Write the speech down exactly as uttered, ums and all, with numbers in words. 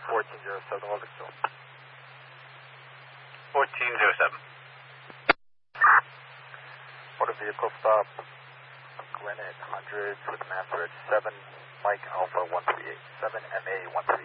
fourteen zero seven, Loganville. fourteen zero seven. Motor vehicle stop, Gwinnett hundreds with master edge seven, Mike Alpha one three eight, seven M A one three eight.